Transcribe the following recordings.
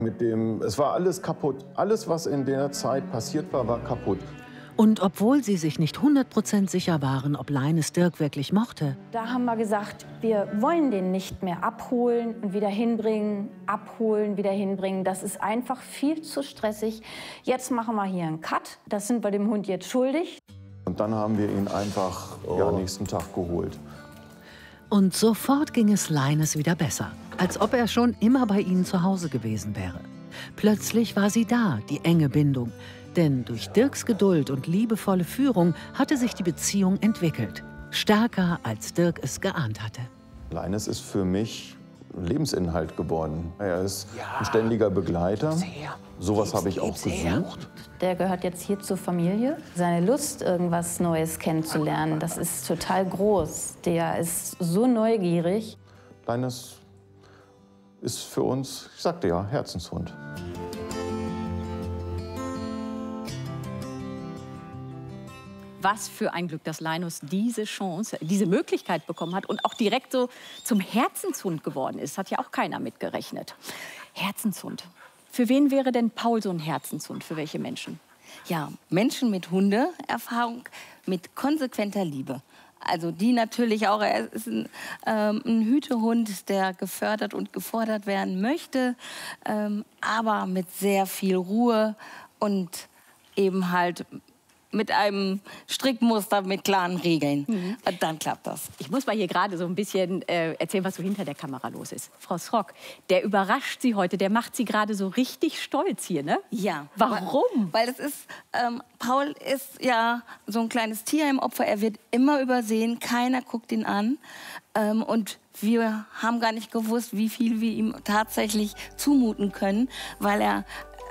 Es war alles kaputt. Alles, was in der Zeit passiert war, war kaputt. Und obwohl sie sich nicht 100% sicher waren, ob Leines Dirk wirklich mochte, da haben wir gesagt, wir wollen den nicht mehr abholen und wieder hinbringen, abholen, wieder hinbringen. Das ist einfach viel zu stressig. Jetzt machen wir hier einen Cut. Das sind wir dem Hund jetzt schuldig. Und dann haben wir ihn einfach nächsten Tag geholt. Und sofort ging es Leines wieder besser, als ob er schon immer bei ihnen zu Hause gewesen wäre. Plötzlich war sie da, die enge Bindung. Denn durch Dirks Geduld und liebevolle Führung hatte sich die Beziehung entwickelt. Stärker, als Dirk es geahnt hatte. Leines ist für mich Lebensinhalt geworden. Er ist ein ständiger Begleiter. Sowas habe ich auch gesucht. Der gehört jetzt hier zur Familie. Seine Lust, irgendwas Neues kennenzulernen, das ist total groß. Der ist so neugierig. Leines ist für uns, ich sagte ja, Herzenshund. Was für ein Glück, dass Linus diese Chance, diese Möglichkeit bekommen hat und auch direkt so zum Herzenshund geworden ist. Hat ja auch keiner mitgerechnet. Herzenshund. Für wen wäre denn Paul so ein Herzenshund? Für welche Menschen? Ja, Menschen mit Hundeerfahrung, mit konsequenter Liebe. Also die natürlich auch, er ist ein Hütehund, der gefördert und gefordert werden möchte, aber mit sehr viel Ruhe und eben halt mit einem Strickmuster, mit klaren Regeln. Und dann klappt das. Ich muss mal hier gerade so ein bisschen erzählen, was so hinter der Kamera los ist. Frau Srock, der überrascht Sie heute, der macht Sie gerade so richtig stolz hier, ne? Ja. Warum? Weil es ist, Paul ist ja so ein kleines Tierheimopfer, er wird immer übersehen, keiner guckt ihn an. Und wir haben gar nicht gewusst, wie viel wir ihm tatsächlich zumuten können, weil er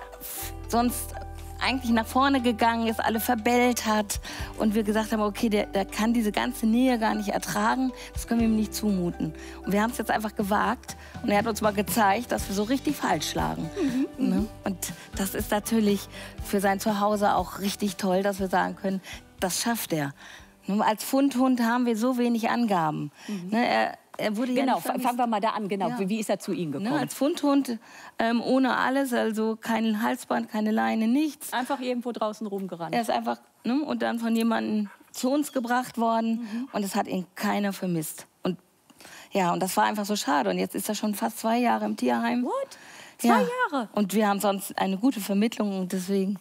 sonst eigentlich nach vorne gegangen ist, alle verbellt hat und wir gesagt haben, okay, der kann diese ganze Nähe gar nicht ertragen, das können wir ihm nicht zumuten. Und wir haben es jetzt einfach gewagt und er hat uns mal gezeigt, dass wir so richtig falsch lagen. Ne? Und das ist natürlich für sein Zuhause auch richtig toll, dass wir sagen können, das schafft er. Nur als Fundhund haben wir so wenig Angaben. Ne, er wurde genau, ja fangen wir mal da an. Genau. Ja. Wie ist er zu Ihnen gekommen? Ne, als Fundhund ohne alles, also kein Halsband, keine Leine, nichts. Einfach irgendwo draußen rumgerannt. Er ist einfach und dann von jemandem zu uns gebracht worden und es hat ihn keiner vermisst. Und ja, und das war einfach so schade. Und jetzt ist er schon fast 2 Jahre im Tierheim. What? 2 Jahre? Und wir haben sonst eine gute Vermittlung und deswegen.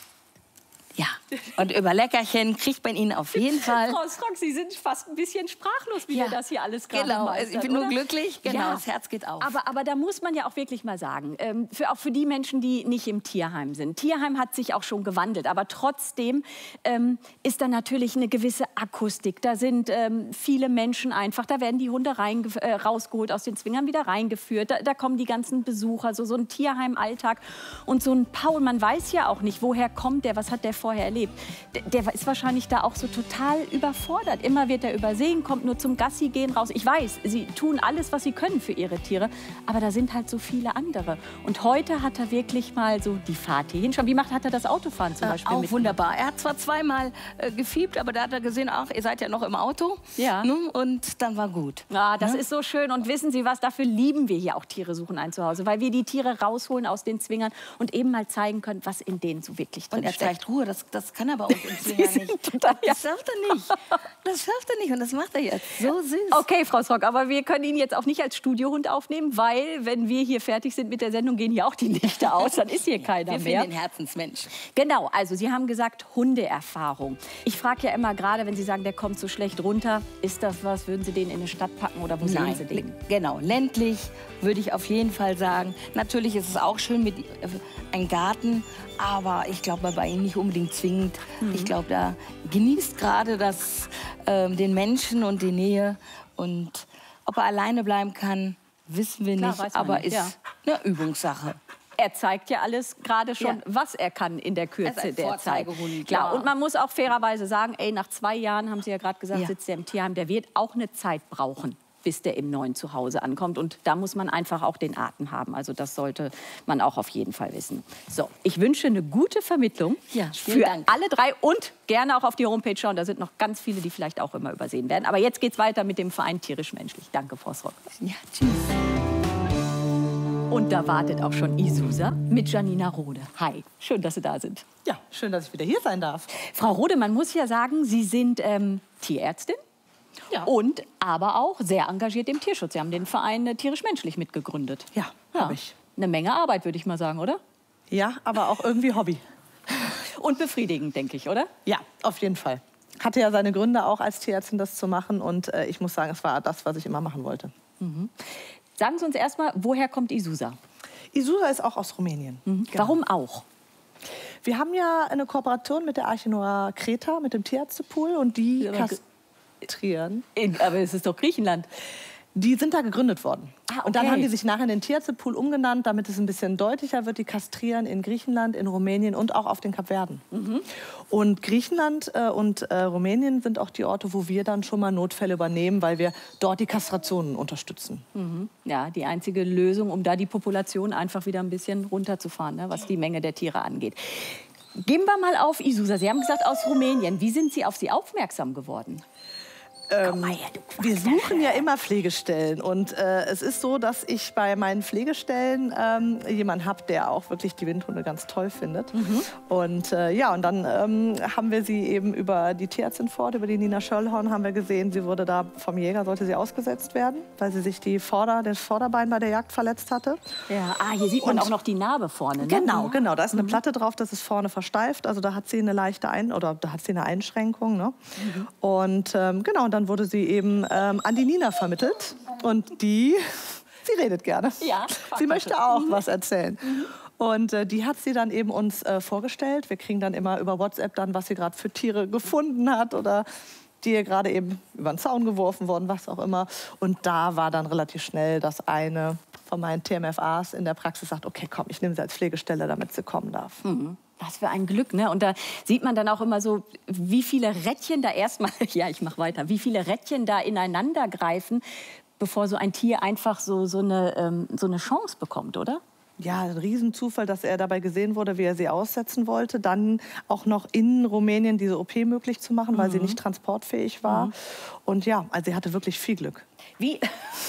Ja, und über Leckerchen kriegt man ihn auf jeden Fall. Frau Srock, Sie sind fast ein bisschen sprachlos, wie wir das hier alles gerade meistern, ich bin nur glücklich, ja. Das Herz geht auf. Aber da muss man ja auch wirklich mal sagen, auch für die Menschen, die nicht im Tierheim sind. Tierheim hat sich auch schon gewandelt, aber trotzdem ist da natürlich eine gewisse Akustik. Da sind viele Menschen einfach, da werden die Hunde rausgeholt aus den Zwingern, wieder reingeführt. Da kommen die ganzen Besucher, so ein Tierheim-Alltag. Und so ein Paul, man weiß ja auch nicht, woher kommt der, was hat der vorher erlebt. Der ist wahrscheinlich da auch so total überfordert. Immer wird er übersehen, kommt nur zum Gassi gehen raus. Ich weiß, sie tun alles, was sie können für ihre Tiere, aber da sind halt so viele andere. Und heute hat er wirklich mal so die Fahrt hierhin schon. Wie hat er das Autofahren zum Beispiel? Auch wunderbar. Er hat zwar zweimal gefiebt, aber da hat er gesehen, ach, ihr seid ja noch im Auto. Ja. Ne? Und dann war gut. Ja, das ist so schön. Und wissen Sie was, dafür lieben wir hier auch Tiere suchen ein Zuhause, weil wir die Tiere rausholen aus den Zwingern und eben mal zeigen können, was in denen so wirklich drin steckt. Und er zeigt Ruhe, das kann er bei uns im Zwinger nicht. Das schafft er nicht. Das schafft er nicht und das macht er jetzt. So süß. Okay, Frau Srock, aber wir können ihn jetzt auch nicht als Studiohund aufnehmen, weil, wenn wir hier fertig sind mit der Sendung, gehen hier auch die Lichter aus, dann ist hier keiner mehr. Wir finden den Herzensmensch. Genau, also Sie haben gesagt, Hundeerfahrung. Ich frage ja immer, gerade wenn Sie sagen, der kommt so schlecht runter, ist das was, würden Sie den in eine Stadt packen oder wo sehen Sie den? Genau, ländlich würde ich auf jeden Fall sagen. Natürlich ist es auch schön mit einem Garten, aber ich glaube bei ihm nicht unbedingt zwingend. Ich glaube, da genießt gerade den Menschen und die Nähe. Und ob er alleine bleiben kann, wissen wir nicht, aber ist eine Übungssache. Er zeigt ja alles gerade schon, was er kann in der Kürze der Zeit. Klar, und man muss auch fairerweise sagen, nach 2 Jahren, haben Sie ja gerade gesagt, sitzt er im Tierheim, der wird auch eine Zeit brauchen, bis der im neuen Zuhause ankommt. Und da muss man einfach auch den Atem haben. Also das sollte man auch auf jeden Fall wissen. So, ich wünsche eine gute Vermittlung für alle 3 und gerne auch auf die Homepage schauen. Da sind noch ganz viele, die vielleicht auch immer übersehen werden. Aber jetzt geht's weiter mit dem Verein Tierisch Menschlich. Danke, Frau Srock. Ja, tschüss. Und da wartet auch schon Isusa mit Janina Rode. Hi, schön, dass Sie da sind. Ja, schön, dass ich wieder hier sein darf. Frau Rode, man muss ja sagen, Sie sind Tierärztin. Ja. Und aber auch sehr engagiert im Tierschutz. Sie haben den Verein Tierisch-Menschlich mitgegründet. Ja, habe ich. Eine Menge Arbeit, würde ich mal sagen, oder? Ja, aber auch irgendwie Hobby. Und befriedigend, denke ich, oder? Ja, auf jeden Fall. Hatte ja seine Gründe auch als Tierärztin, das zu machen. Und ich muss sagen, es war das, was ich immer machen wollte. Sagen Sie uns erstmal, woher kommt Isusa? Isusa ist auch aus Rumänien. Genau. Warum auch? Wir haben ja eine Kooperation mit der Arche Noah Kreta, mit dem Tierärztepool. Und die kastrieren. Aber es ist doch Griechenland. Die sind da gegründet worden. Ah, okay. Und dann haben die sich nachher in den Tierärztepool umgenannt, damit es ein bisschen deutlicher wird. Die kastrieren in Griechenland, in Rumänien und auch auf den Kapverden. Und Griechenland und Rumänien sind auch die Orte, wo wir dann schon mal Notfälle übernehmen, weil wir dort die Kastrationen unterstützen. Ja, die einzige Lösung, um da die Population einfach wieder ein bisschen runterzufahren, ne, was die Menge der Tiere angeht. Gehen wir mal auf Isusa. Sie haben gesagt, aus Rumänien. Wie sind Sie auf Sie aufmerksam geworden? Komm mal her, du Quack. Wir suchen ja immer Pflegestellen und es ist so, dass ich bei meinen Pflegestellen jemanden habe, der auch wirklich die Windhunde ganz toll findet. Und ja, und dann haben wir sie eben über die Tierärztin fort, über die Nina Schöllhorn, haben wir gesehen, sie wurde da vom Jäger, sollte sie ausgesetzt werden, weil sie sich das Vorderbein bei der Jagd verletzt hatte. Ja, hier sieht man auch noch die Narbe vorne. Ne? Genau, da ist eine Platte drauf, das ist vorne versteift, also da hat sie eine leichte eine Einschränkung. Ne? Und genau, dann wurde sie eben an die Nina vermittelt und sie redet gerne. Ja, sie möchte auch was erzählen. Und die hat sie dann eben uns vorgestellt. Wir kriegen dann immer über WhatsApp dann, was sie gerade für Tiere gefunden hat oder die ihr gerade eben über den Zaun geworfen worden, was auch immer. Und da war dann relativ schnell, dass eine von meinen TMFAs in der Praxis sagt, okay, komm, ich nehme sie als Pflegestelle, damit sie kommen darf. Was für ein Glück, ne? Und da sieht man dann auch immer so, wie viele Rädchen da erstmal, ja, ich mach weiter, wie viele Rädchen da ineinander greifen, bevor so ein Tier einfach so eine Chance bekommt, oder? Ja, ein Riesenzufall, dass er dabei gesehen wurde, wie er sie aussetzen wollte. Dann auch noch in Rumänien diese OP möglich zu machen, weil sie nicht transportfähig war. Und ja, also sie hatte wirklich viel Glück. Wie?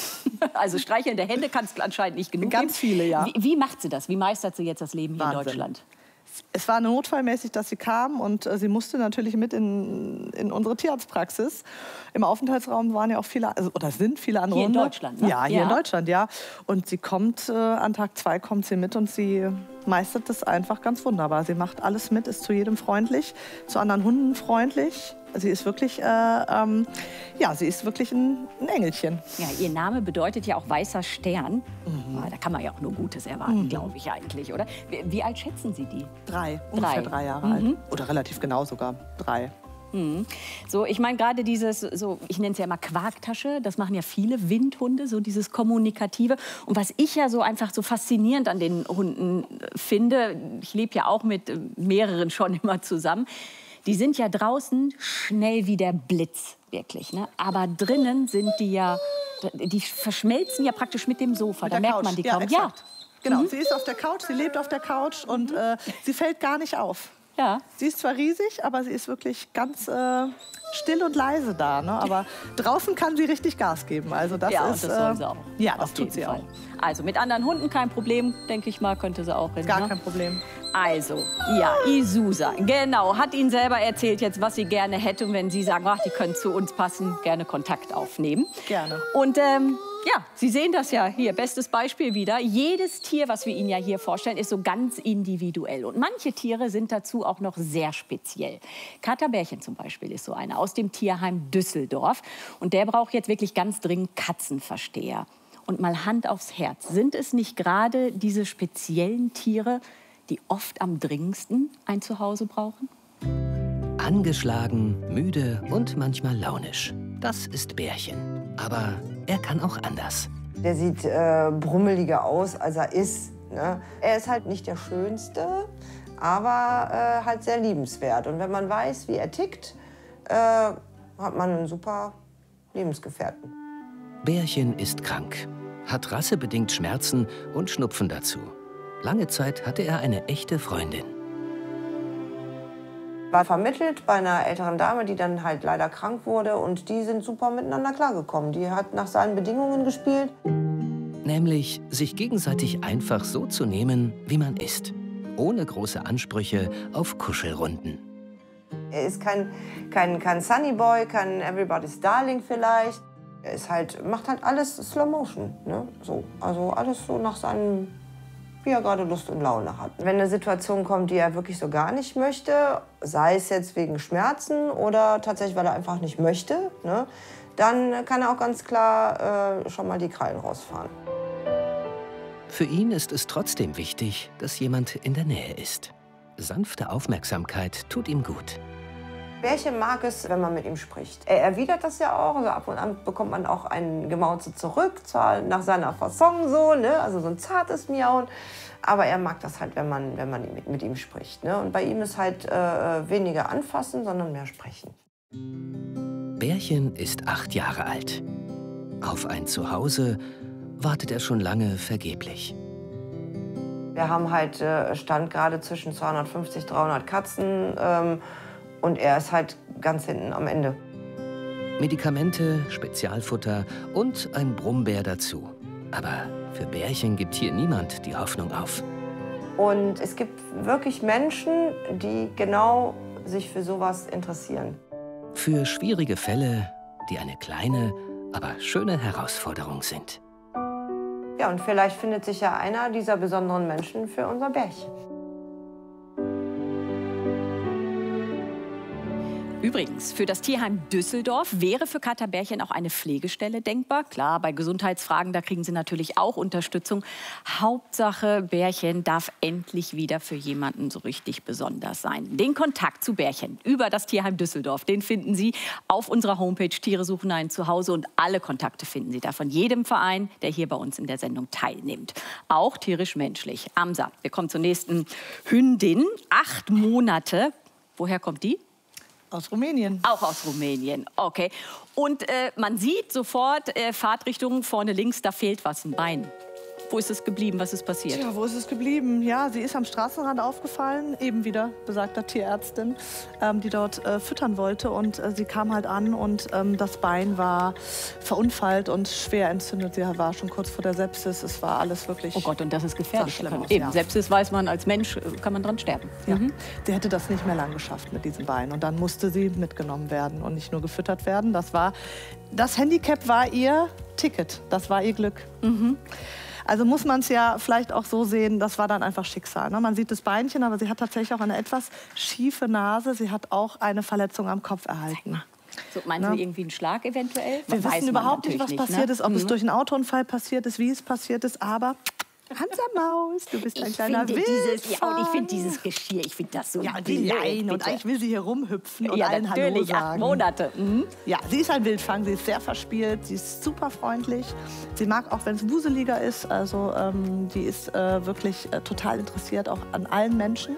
Also streichelnde Hände kann es anscheinend nicht genug Ganz geben. viele, ja. Wie macht sie das? Wie meistert sie jetzt das Leben hier Wahnsinn. in Deutschland? Es war notfallmäßig, dass sie kam und sie musste natürlich mit in unsere Tierarztpraxis. Im Aufenthaltsraum waren ja auch viele, oder sind viele andere Hier in Hunde. Deutschland, ne? Ja, hier in Deutschland, ja. Und sie kommt, an Tag 2 kommt sie mit und sie meistert das einfach ganz wunderbar. Sie macht alles mit, ist zu jedem freundlich, zu anderen Hunden freundlich. Sie ist wirklich, sie ist wirklich ein Engelchen. Ja, ihr Name bedeutet ja auch weißer Stern. Da kann man ja auch nur Gutes erwarten, glaube ich eigentlich, oder? Wie alt schätzen Sie die? Ungefähr 3 Jahre alt. Oder relativ genau sogar 3. So, ich meine gerade dieses, ich nenne es ja immer Quarktasche, das machen ja viele Windhunde, so dieses Kommunikative. Und was ich ja so einfach so faszinierend an den Hunden finde, ich lebe ja auch mit mehreren schon immer zusammen, die sind ja draußen schnell wie der Blitz, wirklich. Ne? Aber drinnen sind die ja, die verschmelzen ja praktisch mit dem Sofa. Da merkt man die kaum. Ja, genau. Sie ist auf der Couch, sie lebt auf der Couch und sie fällt gar nicht auf. Ja. Sie ist zwar riesig, aber sie ist wirklich ganz still und leise da. Ne? Aber draußen kann sie richtig Gas geben. Also das ist, das soll sie auch. Ja, das tut sie auch. Also mit anderen Hunden kein Problem, denke ich mal, könnte sie auch hin. Gar kein Problem. Also, ja, Isusa, genau, hat Ihnen selber erzählt jetzt, was sie gerne hätte. Und wenn Sie sagen, ach, die können zu uns passen, gerne Kontakt aufnehmen. Gerne. Und ja, Sie sehen das ja hier, bestes Beispiel wieder. Jedes Tier, was wir Ihnen ja hier vorstellen, ist so ganz individuell. Und manche Tiere sind dazu auch noch sehr speziell. Kater Bärchen zum Beispiel ist so einer aus dem Tierheim Düsseldorf. Und der braucht jetzt wirklich ganz dringend Katzenversteher. Und mal Hand aufs Herz, sind es nicht gerade diese speziellen Tiere, die oft am dringendsten ein Zuhause brauchen? Angeschlagen, müde und manchmal launisch. Das ist Bärchen. Aber er kann auch anders. Der sieht brummeliger aus, als er ist. Ne? Er ist halt nicht der Schönste, aber halt sehr liebenswert. Und wenn man weiß, wie er tickt, hat man einen super Lebensgefährten. Bärchen ist krank, hat rassebedingt Schmerzen und Schnupfen dazu. Lange Zeit hatte er eine echte Freundin. War vermittelt bei einer älteren Dame, die dann halt leider krank wurde. Und die sind super miteinander klargekommen. Die hat nach seinen Bedingungen gespielt. Nämlich, sich gegenseitig einfach so zu nehmen, wie man ist. Ohne große Ansprüche auf Kuschelrunden. Er ist kein Sunny Boy, kein Everybody's Darling vielleicht. Er ist macht halt alles Slow Motion. Ne? So, also alles so nach seinem, wie er gerade Lust und Laune hat. Wenn eine Situation kommt, die er wirklich so gar nicht möchte, sei es jetzt wegen Schmerzen oder tatsächlich, weil er einfach nicht möchte, ne? Dann kann er auch ganz klar schon mal die Krallen rausfahren. Für ihn ist es trotzdem wichtig, dass jemand in der Nähe ist. Sanfte Aufmerksamkeit tut ihm gut. Bärchen mag es, wenn man mit ihm spricht. Er erwidert das ja auch. Also ab und an bekommt man auch ein Gemauze zurück, zwar nach seiner Fasson so, ne? Also so ein zartes Miauen. Aber er mag das halt, wenn man mit ihm spricht. Ne? Und bei ihm ist halt weniger anfassen, sondern mehr sprechen. Bärchen ist 8 Jahre alt. Auf ein Zuhause wartet er schon lange vergeblich. Wir haben halt Stand gerade zwischen 250, 300 Katzen und er ist halt ganz hinten am Ende. Medikamente, Spezialfutter und ein Brummbär dazu. Aber für Bärchen gibt hier niemand die Hoffnung auf. Und es gibt wirklich Menschen, die genau sich für sowas interessieren. Für schwierige Fälle, die eine kleine, aber schöne Herausforderung sind. Ja, und vielleicht findet sich ja einer dieser besonderen Menschen für unser Bärchen. Übrigens, für das Tierheim Düsseldorf wäre für Kater Bärchen auch eine Pflegestelle denkbar. Klar, bei Gesundheitsfragen, da kriegen sie natürlich auch Unterstützung. Hauptsache, Bärchen darf endlich wieder für jemanden so richtig besonders sein. Den Kontakt zu Bärchen über das Tierheim Düsseldorf, den finden Sie auf unserer Homepage Tiere suchen ein Zuhause. Und alle Kontakte finden Sie da von jedem Verein, der hier bei uns in der Sendung teilnimmt. Auch tierisch-menschlich. Amsa, wir kommen zur nächsten Hündin. 8 Monate. Woher kommt die? Aus Rumänien. Auch aus Rumänien, okay. Und man sieht sofort, Fahrtrichtung vorne links, da fehlt was, ein Bein. Wo ist es geblieben? Was ist passiert? Ja, wo ist es geblieben? Ja, sie ist am Straßenrand aufgefallen, eben wieder besagter Tierärztin, die dort füttern wollte. Und sie kam halt an und das Bein war verunfallt und schwer entzündet. Sie war schon kurz vor der Sepsis. Es war alles wirklich... Oh Gott, und das ist gefährlich. Schlimm. Eben, Ja. Sepsis weiß man, als Mensch kann man dran sterben. Ja. Sie hätte das nicht mehr lang geschafft mit diesem Bein. Und dann musste sie mitgenommen werden und nicht nur gefüttert werden. Das Handicap war ihr Ticket. Das war ihr Glück. Also muss man es ja vielleicht auch so sehen, das war dann einfach Schicksal. Ne? Man sieht das Beinchen, aber sie hat tatsächlich auch eine etwas schiefe Nase. Sie hat auch eine Verletzung am Kopf erhalten. So, meinen Sie irgendwie einen Schlag eventuell? Wir wissen überhaupt nicht, was passiert ist, ob es durch einen Autounfall passiert ist, wie es passiert ist, aber... Hansa Maus, du bist ein kleiner Wildfang. Und ich finde dieses Geschirr, ich finde das so ja, und die Leine. Und eigentlich will sie hier rumhüpfen und ja, allen Hallo natürlich, sagen. 8 Monate. Ja, sie ist ein Wildfang, sie ist sehr verspielt, sie ist super freundlich. Sie mag auch, wenn es wuseliger ist, also die ist wirklich total interessiert auch an allen Menschen.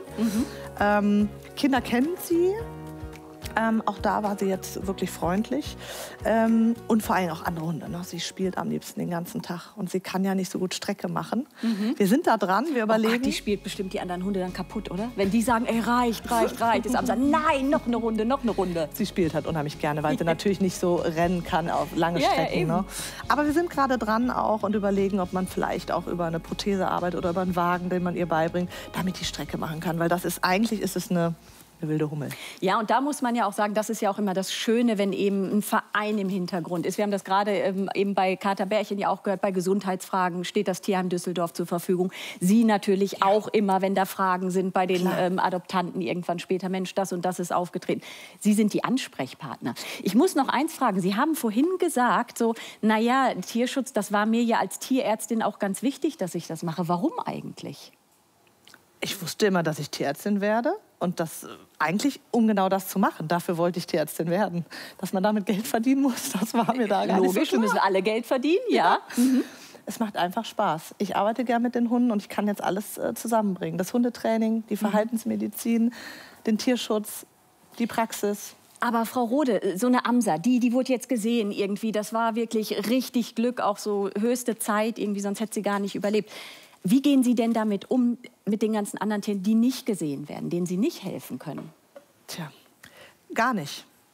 Kinder kennen sie. Auch da war sie jetzt wirklich freundlich. Und vor allem auch andere Hunde. Ne? Sie spielt am liebsten den ganzen Tag. Und sie kann ja nicht so gut Strecke machen. Wir sind da dran, wir überlegen. Die spielt bestimmt die anderen Hunde dann kaputt, oder? Wenn die sagen, ey, reicht. Ist Amsa, nein, noch eine Runde. Sie spielt halt unheimlich gerne, weil sie natürlich nicht so rennen kann auf lange Strecken. Ne? Aber wir sind gerade dran auch und überlegen, ob man vielleicht auch über eine Prothese arbeitet oder über einen Wagen, den man ihr beibringt, damit die Strecke machen kann. Weil eigentlich ist es eine wilde Hummel. Ja, und da muss man ja auch sagen, das ist ja auch immer das Schöne, wenn eben ein Verein im Hintergrund ist. Wir haben das gerade eben bei Kater Bärchen ja auch gehört, bei Gesundheitsfragen steht das Tierheim Düsseldorf zur Verfügung. Sie natürlich auch immer, wenn da Fragen sind bei den Adoptanten irgendwann später, Mensch, das und das ist aufgetreten. Sie sind die Ansprechpartner. Ich muss noch eins fragen, Sie haben vorhin gesagt, so, naja, Tierschutz, das war mir ja als Tierärztin auch ganz wichtig, dass ich das mache. Warum eigentlich? Ich wusste immer, dass ich Tierärztin werde. Und das eigentlich, um genau das zu machen. Dafür wollte ich Tierärztin werden. Dass man damit Geld verdienen muss, das war mir da gar nicht so klar. Wir müssen alle Geld verdienen, ja. Es macht einfach Spaß. Ich arbeite gern mit den Hunden und ich kann jetzt alles zusammenbringen. Das Hundetraining, die Verhaltensmedizin, den Tierschutz, die Praxis. Aber Frau Rode, so eine Amsa, die wurde jetzt gesehen irgendwie. Das war wirklich richtig Glück, auch so höchste Zeit irgendwie, sonst hätte sie gar nicht überlebt. Wie gehen Sie denn damit um, mit den ganzen anderen Tieren, die nicht gesehen werden, denen Sie nicht helfen können? Tja, gar nicht.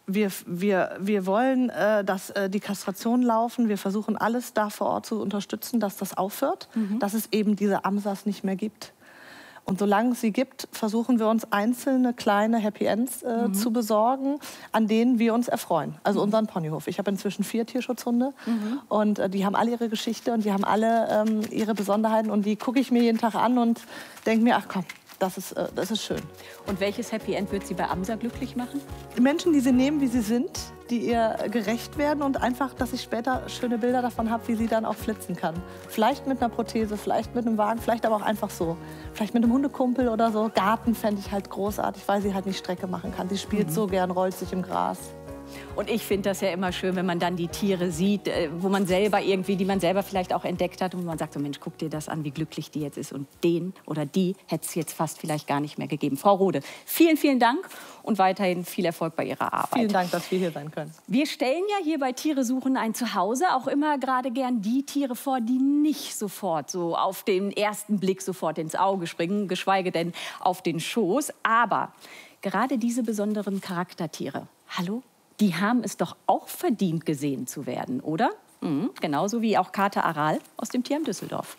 wir wollen, dass die Kastrationen laufen. Wir versuchen alles da vor Ort zu unterstützen, dass das aufhört, dass es eben diese AMSAs nicht mehr gibt. Und solange es sie gibt, versuchen wir uns einzelne kleine Happy Ends zu besorgen, an denen wir uns erfreuen. Also unseren Ponyhof. Ich habe inzwischen 4 Tierschutzhunde und die haben alle ihre Geschichte und die haben alle ihre Besonderheiten und die gucke ich mir jeden Tag an und denke mir, ach komm, das ist schön. Und welches Happy End wird Sie bei AMSA glücklich machen? Die Menschen, die sie nehmen, wie sie sind, die ihr gerecht werden und einfach, dass ich später schöne Bilder davon habe, wie sie dann auch flitzen kann. Vielleicht mit einer Prothese, vielleicht mit einem Wagen, vielleicht aber auch einfach so. Vielleicht mit einem Hundekumpel oder so. Garten fände ich halt großartig, weil sie halt nicht Strecke machen kann. Sie spielt so gern, rollt sich im Gras. Und ich finde das ja immer schön, wenn man dann die Tiere sieht, wo man selber irgendwie, die man selber vielleicht auch entdeckt hat und man sagt so, Mensch, guck dir das an, wie glücklich die jetzt ist. Und den oder die hätte es jetzt fast vielleicht gar nicht mehr gegeben. Frau Rode, vielen, vielen Dank und weiterhin viel Erfolg bei Ihrer Arbeit. Vielen Dank, dass wir hier sein können. Wir stellen ja hier bei Tiere suchen ein Zuhause auch immer gerade gern die Tiere vor, die nicht sofort so auf den ersten Blick sofort ins Auge springen, geschweige denn auf den Schoß. Aber gerade diese besonderen Charaktertiere, hallo? Die haben es doch auch verdient, gesehen zu werden, oder? Genauso wie auch Kater Aral aus dem Tierheim Düsseldorf.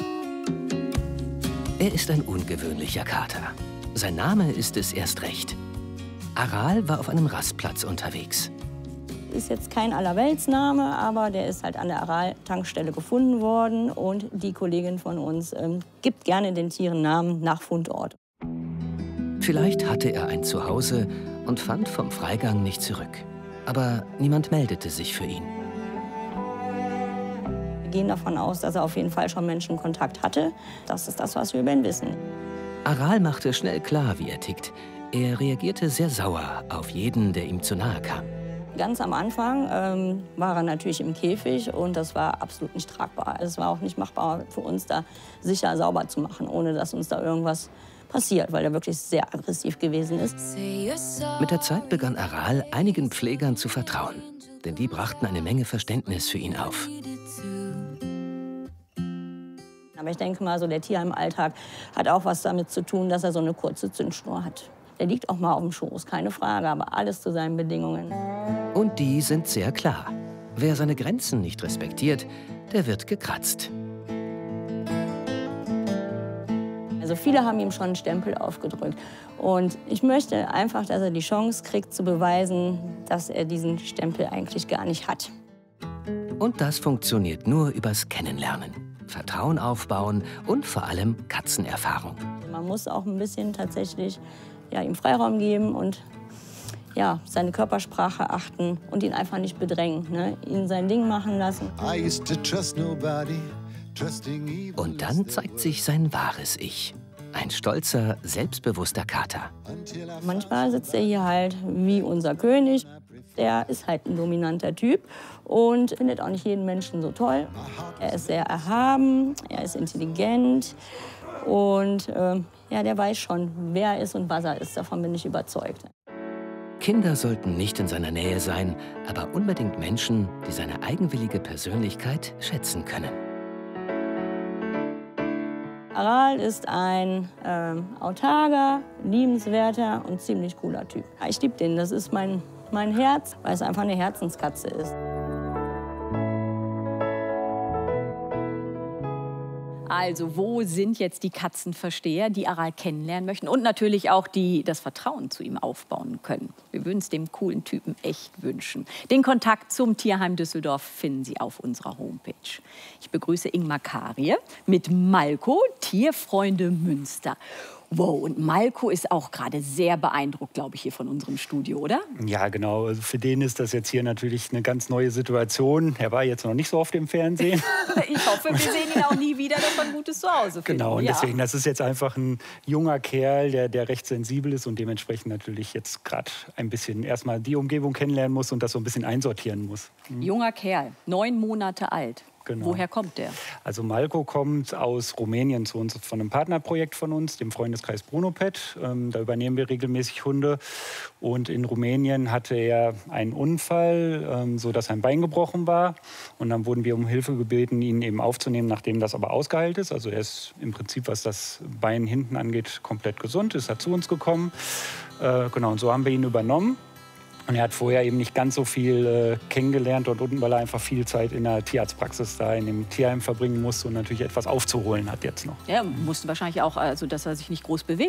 Er ist ein ungewöhnlicher Kater. Sein Name ist es erst recht. Aral war auf einem Rastplatz unterwegs. Ist jetzt kein Allerweltsname, aber der ist halt an der Aral-Tankstelle gefunden worden. Und die Kollegin von uns gibt gerne den Tieren Namen nach Fundort. Vielleicht hatte er ein Zuhause und fand vom Freigang nicht zurück. Aber niemand meldete sich für ihn. Wir gehen davon aus, dass er auf jeden Fall schon Menschenkontakt hatte. Das ist das, was wir über ihn wissen. Aral machte schnell klar, wie er tickt. Er reagierte sehr sauer auf jeden, der ihm zu nahe kam. Ganz am Anfang war er natürlich im Käfig und das war absolut nicht tragbar. Es war auch nicht machbar für uns, da sicher sauber zu machen, ohne dass uns da irgendwas passiert, weil er wirklich sehr aggressiv gewesen ist. Mit der Zeit begann Aral einigen Pflegern zu vertrauen, denn die brachten eine Menge Verständnis für ihn auf. Aber ich denke mal, so der Tierheimalltag hat auch was damit zu tun, dass er so eine kurze Zündschnur hat. Der liegt auch mal auf dem Schoß, keine Frage, aber alles zu seinen Bedingungen. Und die sind sehr klar. Wer seine Grenzen nicht respektiert, der wird gekratzt. Also viele haben ihm schon einen Stempel aufgedrückt. Und ich möchte einfach, dass er die Chance kriegt, zu beweisen, dass er diesen Stempel eigentlich gar nicht hat. Und das funktioniert nur übers Kennenlernen. Vertrauen aufbauen und vor allem Katzenerfahrung. Man muss auch ein bisschen tatsächlich ihm Freiraum geben und seine Körpersprache achten und ihn einfach nicht bedrängen. Ne? Ihn sein Ding machen lassen. Und dann zeigt sich sein wahres Ich. Ein stolzer, selbstbewusster Kater. Manchmal sitzt er hier halt wie unser König. Der ist halt ein dominanter Typ und findet auch nicht jeden Menschen so toll. Er ist sehr erhaben, er ist intelligent und der weiß schon, wer er ist und was er ist. Davon bin ich überzeugt. Kinder sollten nicht in seiner Nähe sein, aber unbedingt Menschen, die seine eigenwillige Persönlichkeit schätzen können. Aral ist ein autarker, liebenswerter und ziemlich cooler Typ. Ich liebe den, das ist mein Herz, weil es einfach eine Herzenskatze ist. Also, wo sind jetzt die Katzenversteher, die Aral kennenlernen möchten und natürlich auch die das Vertrauen zu ihm aufbauen können? Wir würden es dem coolen Typen echt wünschen. Den Kontakt zum Tierheim Düsseldorf finden Sie auf unserer Homepage. Ich begrüße Ingmar Karie mit Malko, Tierfreunde Münster. Wow, und Malko ist auch gerade sehr beeindruckt, glaube ich, hier von unserem Studio, oder? Ja, genau. Also für den ist das jetzt hier natürlich eine ganz neue Situation. Er war jetzt noch nicht so oft im Fernsehen. Ich hoffe, wir sehen ihn auch nie wieder, dass wir ein gutes Zuhause finden. Genau, und deswegen, das ist jetzt einfach ein junger Kerl, der recht sensibel ist und dementsprechend natürlich jetzt gerade ein bisschen erstmal die Umgebung kennenlernen muss und das so ein bisschen einsortieren muss. Junger Kerl, 9 Monate alt. Genau. Woher kommt der? Also Malko kommt aus Rumänien zu uns von einem Partnerprojekt von uns, dem Freundeskreis Brunopet. Da übernehmen wir regelmäßig Hunde. Und in Rumänien hatte er einen Unfall, sodass sein Bein gebrochen war. Und dann wurden wir um Hilfe gebeten, ihn eben aufzunehmen, nachdem das aber ausgeheilt ist. Also er ist im Prinzip, was das Bein hinten angeht, komplett gesund, ist er zu uns gekommen. Genau, und so haben wir ihn übernommen. Und er hat vorher eben nicht ganz so viel kennengelernt dort unten, weil er einfach viel Zeit in der Tierarztpraxis da in dem Tierheim verbringen musste und natürlich etwas aufzuholen hat jetzt noch. Er musste wahrscheinlich auch, also dass er sich nicht groß bewegt.